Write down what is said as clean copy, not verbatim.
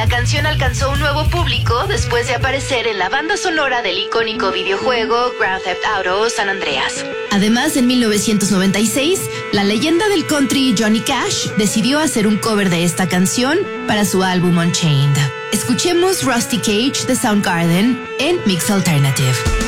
La canción alcanzó un nuevo público después de aparecer en la banda sonora del icónico videojuego Grand Theft Auto San Andreas. Además, en 1996, la leyenda del country Johnny Cash decidió hacer un cover de esta canción para su álbum Unchained. Escuchemos Rusty Cage de Soundgarden en Mix Alternative.